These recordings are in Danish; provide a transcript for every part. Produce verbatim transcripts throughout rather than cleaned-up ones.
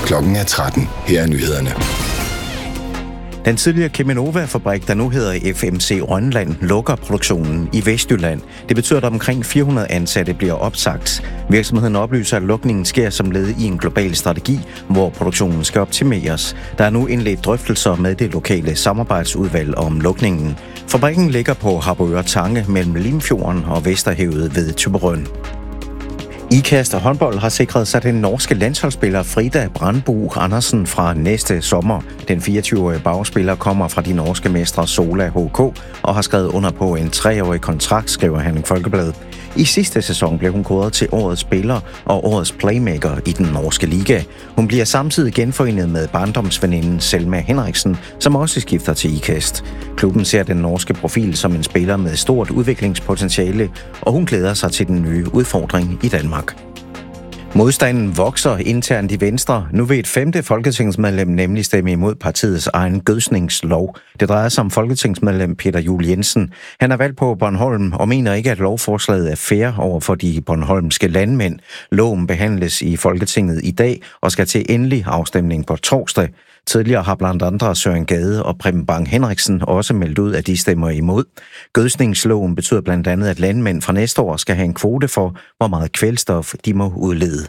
Klokken er tretten. Her er nyhederne. Den tidligere Cheminova-fabrik, der nu hedder F M C Rønland, lukker produktionen i Vestjylland. Det betyder, at omkring fire hundrede ansatte bliver opsagt. Virksomheden oplyser, at lukningen sker som led i en global strategi, hvor produktionen skal optimeres. Der er nu indledt drøftelser med det lokale samarbejdsudvalg om lukningen. Fabrikken ligger på Harboøre Tange mellem Limfjorden og Vesterhavet ved Thyborøn. Ikast og håndbold har sikret sig den norske landsholdsspiller Frida Brandbo Andersen fra næste sommer. Den fireogtyve-årige bagspiller kommer fra de norske mestre Sola H K og har skrevet under på en treårig kontrakt, skriver Herning Folkeblad. I sidste sæson blev hun kåret til årets spiller og årets playmaker i den norske liga. Hun bliver samtidig genforenet med barndomsveninden Selma Henriksen, som også skifter til Ikast. Klubben ser den norske profil som en spiller med stort udviklingspotentiale, og hun glæder sig til den nye udfordring i Danmark. Modstanden vokser internt i Venstre. Nu vil et femte folketingsmedlem nemlig stemme imod partiets egen gødsningslov. Det drejer sig om folketingsmedlem Peter Juel Jensen. Han er valgt på Bornholm og mener ikke, at lovforslaget er fair over for de bornholmske landmænd. Loven behandles i Folketinget i dag og skal til endelig afstemning på torsdag. Tidligere har blandt andre Søren Gade og Preben Bang Henriksen også meldt ud, at de stemmer imod. Gødsningsloven betyder blandt andet, at landmænd fra næste år skal have en kvote for, hvor meget kvælstof de må udlede.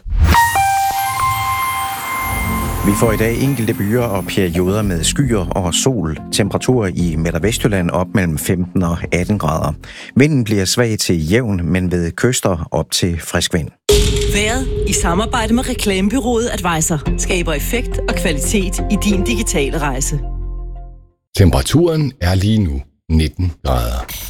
Vi får i dag enkelte byer og perioder med skyer og sol. Temperaturer i Midt- og Vestjylland op mellem femten og atten grader. Vinden bliver svag til jævn, men ved kyster op til frisk vind. Været i samarbejde med reklamebureauet Advisor skaber effekt og kvalitet i din digitale rejse. Temperaturen er lige nu nitten grader.